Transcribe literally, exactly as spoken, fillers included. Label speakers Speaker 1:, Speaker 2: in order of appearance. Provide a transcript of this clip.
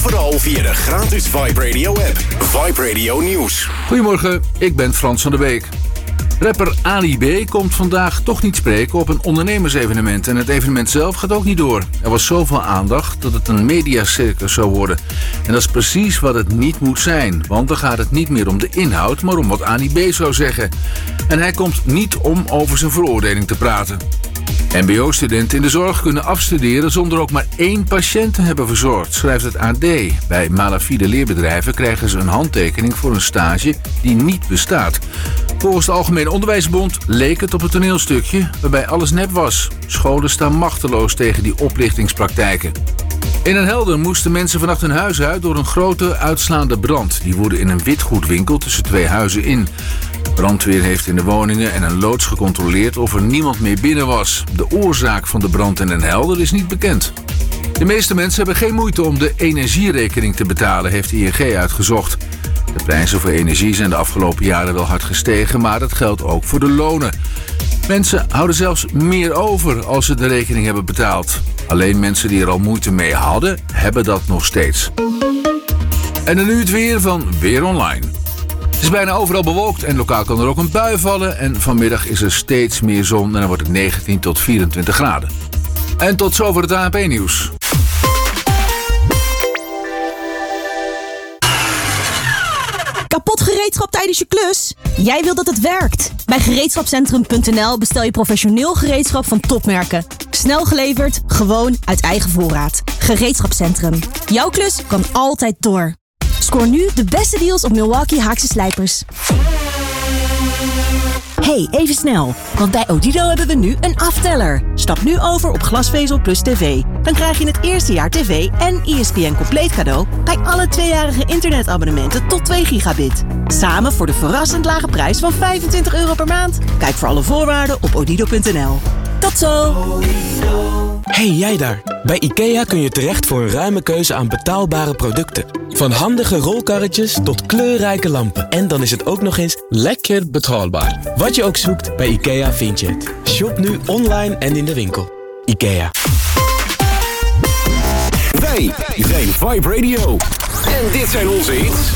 Speaker 1: overal via de gratis Vibe Radio app. Vibe Radio Nieuws.
Speaker 2: Goedemorgen, ik ben Frans van der Beek. Rapper Ali B. komt vandaag toch niet spreken op een ondernemersevenement. En het evenement zelf gaat ook niet door. Er was zoveel aandacht dat het een mediacircus zou worden. En dat is precies wat het niet moet zijn. Want dan gaat het niet meer om de inhoud, maar om wat Ali B. zou zeggen. En hij komt niet om over zijn veroordeling te praten. M B O-studenten in de zorg kunnen afstuderen zonder ook maar één patiënt te hebben verzorgd, schrijft het A D. Bij malafide leerbedrijven krijgen ze een handtekening voor een stage die niet bestaat. Volgens de Algemene Onderwijsbond leek het op een toneelstukje waarbij alles nep was. Scholen staan machteloos tegen die oplichtingspraktijken. In Den Helder moesten mensen vannacht hun huis uit door een grote uitslaande brand. Die woedde in een witgoedwinkel tussen twee huizen in. Brandweer heeft in de woningen en een loods gecontroleerd of er niemand meer binnen was. De oorzaak van de brand in Den Helder is niet bekend. De meeste mensen hebben geen moeite om de energierekening te betalen, heeft I N G uitgezocht. De prijzen voor energie zijn de afgelopen jaren wel hard gestegen, maar dat geldt ook voor de lonen. Mensen houden zelfs meer over als ze de rekening hebben betaald. Alleen mensen die er al moeite mee hadden, hebben dat nog steeds. En dan nu het weer van Weer Online. Het is bijna overal bewolkt en lokaal kan er ook een bui vallen. En vanmiddag is er steeds meer zon en dan wordt het negentien tot vierentwintig graden. En tot zover het A N P-nieuws.
Speaker 3: Kapot gereedschap tijdens je klus? Jij wil dat het werkt. Bij gereedschapcentrum punt n l bestel je professioneel gereedschap van topmerken. Snel geleverd, gewoon uit eigen voorraad. Gereedschapcentrum. Jouw klus kan altijd door. Scoor nu de beste deals op Milwaukee Haakse slijpers.
Speaker 4: Hey, even snel. Want bij Odido hebben we nu een afteller. Stap nu over op glasvezel plus tv. Dan krijg je het eerste jaar tv en I S P N compleet cadeau bij alle tweejarige internetabonnementen tot twee gigabit. Samen voor de verrassend lage prijs van vijfentwintig euro per maand. Kijk voor alle voorwaarden op odido punt n l. Tot zo!
Speaker 5: Hey jij daar! Bij IKEA kun je terecht voor een ruime keuze aan betaalbare producten. Van handige rolkarretjes tot kleurrijke lampen. En dan is het ook nog eens lekker betaalbaar. Wat je ook zoekt, bij IKEA vind je het. Shop nu online en in de winkel. IKEA.
Speaker 1: Wij zijn Vibe Radio. En dit zijn onze hits.